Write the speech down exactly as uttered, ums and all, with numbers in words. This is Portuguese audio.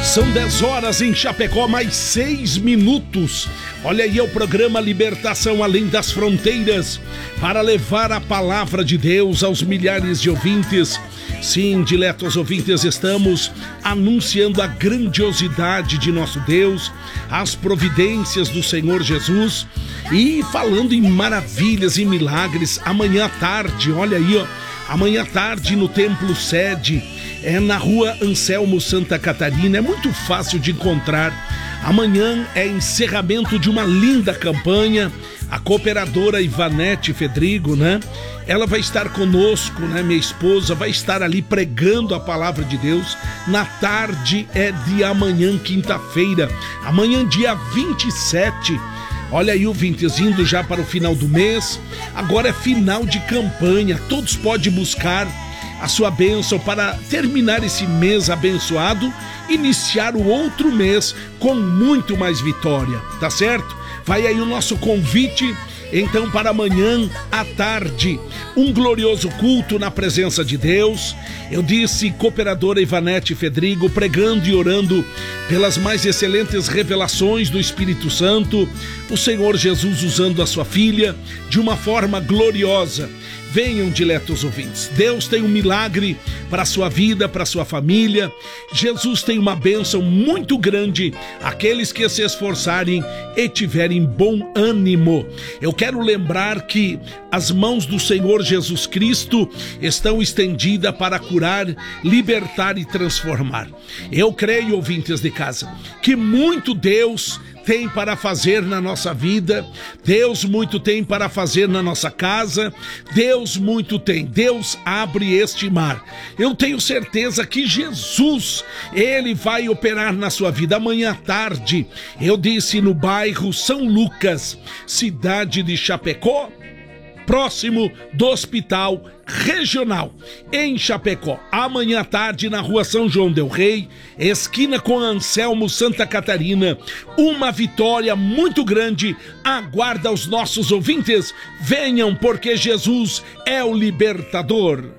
São dez horas em Chapecó, mais seis minutos. Olha aí, é o programa Libertação Além das Fronteiras, para levar a palavra de Deus aos milhares de ouvintes. Sim, diletos ouvintes, estamos anunciando a grandiosidade de nosso Deus, as providências do Senhor Jesus e falando em maravilhas e milagres. Amanhã à tarde, olha aí, ó, amanhã à tarde no Templo Sede, é na rua Anselmo Santa Catarina, é muito fácil de encontrar. Amanhã é encerramento de uma linda campanha. A cooperadora Ivanete Fedrigo, né? Ela vai estar conosco, né? Minha esposa vai estar ali pregando a palavra de Deus. Na tarde é de amanhã, quinta-feira. Amanhã, dia vinte e sete. Olha aí, ouvintes, indo já para o final do mês. Agora é final de campanha. Todos podem buscar a sua bênção para terminar esse mês abençoado, iniciar o outro mês com muito mais vitória, tá certo? Vai aí o nosso convite, então, para amanhã à tarde, um glorioso culto na presença de Deus. Eu disse, cooperadora Ivanete Fedrigo, pregando e orando pelas mais excelentes revelações do Espírito Santo, o Senhor Jesus usando a sua filha de uma forma gloriosa. Venham, diletos ouvintes, Deus tem um milagre para a sua vida, para a sua família. Jesus tem uma bênção muito grande, aqueles que se esforçarem e tiverem bom ânimo. Eu quero lembrar que as mãos do Senhor Jesus Cristo estão estendidas para curar, libertar e transformar. Eu creio, ouvintes de casa, que muito Deus tem para fazer na nossa vida, Deus muito tem para fazer na nossa casa, Deus muito tem, Deus abre este mar. Eu tenho certeza que Jesus, Ele vai operar na sua vida. Amanhã à tarde, eu disse, no bairro São Lucas, cidade de Chapecó, próximo do Hospital Regional, em Chapecó. Amanhã à tarde, na rua São João del Rei, esquina com Anselmo Santa Catarina, uma vitória muito grande aguarda os nossos ouvintes. Venham, porque Jesus é o libertador.